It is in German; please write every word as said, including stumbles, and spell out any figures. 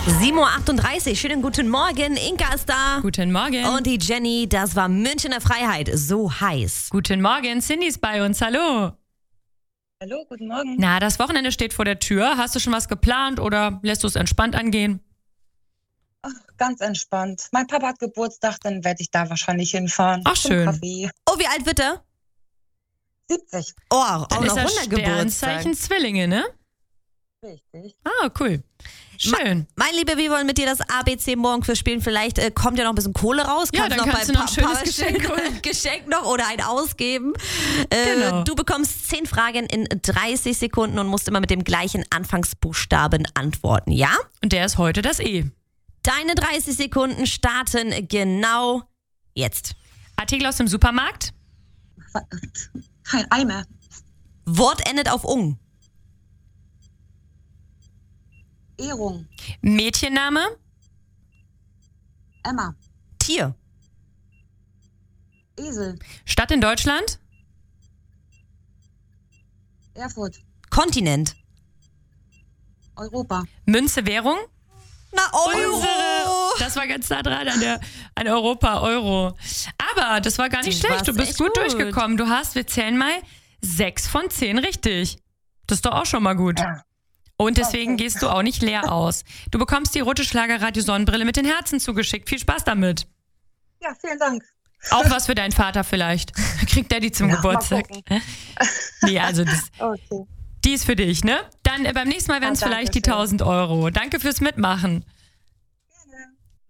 sieben Uhr achtunddreißig, schönen guten Morgen. Inka ist da. Guten Morgen. Und die Jenny, das war Münchener Freiheit. So heiß. Guten Morgen, Cindy ist bei uns. Hallo. Hallo, guten Morgen. Na, das Wochenende steht vor der Tür. Hast du schon was geplant oder lässt du es entspannt angehen? Ach, ganz entspannt. Mein Papa hat Geburtstag, dann werde ich da wahrscheinlich hinfahren. Ach, zum schön. Kaffee. Oh, wie alt wird er? siebzig. Oh, auch Dann noch ist das Wundergeburtstag. Sternzeichen Zwillinge, ne? Richtig. Ah, cool. Schön. Mein Lieber, wir wollen mit dir das A B C Morgenquiz spielen. Vielleicht äh, kommt ja noch ein bisschen Kohle raus. Ja, Kannst dann noch kannst bei du noch ein Pa- schönes Pa- Geschenk holen. Geschenk noch oder ein ausgeben. Äh, Genau. Du bekommst zehn Fragen in dreißig Sekunden und musst immer mit dem gleichen Anfangsbuchstaben antworten, ja? Und der ist heute das E. Deine dreißig Sekunden starten genau jetzt. Artikel aus dem Supermarkt. Kein Eimer. Wort endet auf ung. Ehrung. Mädchenname. Emma. Tier. Esel. Stadt in Deutschland. Erfurt. Kontinent. Europa. Münze, Währung. Na, Euro. Unsere. Das war ganz nah dran an, der, an Europa, Euro. Aber das war gar nicht Du schlecht. Du warst bist echt gut, gut. durchgekommen. Du hast, wir zählen mal, sechs von zehn richtig. Das ist doch auch schon mal gut. Ja. Und deswegen Okay. gehst du auch nicht leer aus. Du bekommst die rote Schlagerradio-Sonnenbrille mit den Herzen zugeschickt. Viel Spaß damit. Ja, vielen Dank. Auch was für deinen Vater vielleicht. Kriegt der die zum Ja, Geburtstag? mal gucken. Nee, also das, Okay. die ist für dich, ne? Dann äh, beim nächsten Mal wären es Ah, vielleicht die danke schön. tausend Euro. Danke fürs Mitmachen.